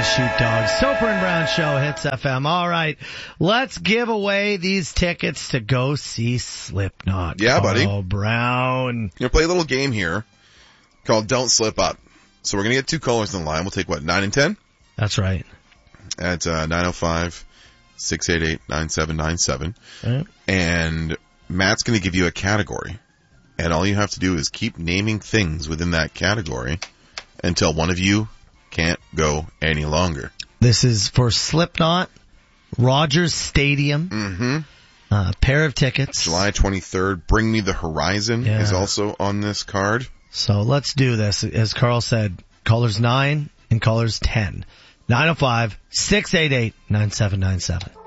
the Sheepdogs. Soper and Brown Show, Hits FM. All right, let's give away these tickets to go see Slipknot. Yeah, buddy. Oh, Brown. You're going to play a little game here called Don't Slip Up. So we're going to get 2 callers in the line. We'll take, 9 and 10? That's right. At 905-688-9797. Right. And Matt's going to give you a category. And all you have to do is keep naming things within that category until one of you can't go any longer. This is for Slipknot, Rogers Stadium. Mm-hmm. Pair of tickets. July 23rd. Bring Me the Horizon is also on this card. So let's do this. As Carl said, callers 9 and callers 10. 905-688-9797.